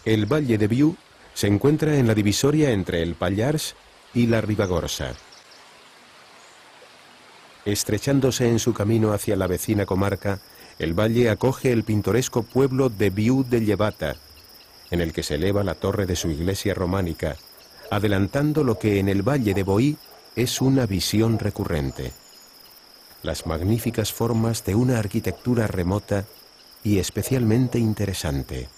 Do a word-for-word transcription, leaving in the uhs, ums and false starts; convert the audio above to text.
El Valle de Biu se encuentra en la divisoria entre el Pallars y la Ribagorza. Estrechándose en su camino hacia la vecina comarca, el valle acoge el pintoresco pueblo de Biu de Llevata, en el que se eleva la torre de su iglesia románica, adelantando lo que en el valle de Boí es una visión recurrente: las magníficas formas de una arquitectura remota y especialmente interesante.